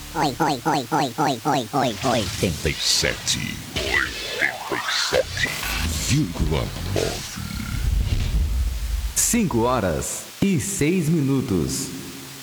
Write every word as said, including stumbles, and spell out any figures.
oi, oi, oi, oi, oi, oi, oi, oi. oitenta e sete. oitenta e sete vírgula nove. Cinco horas e seis minutos.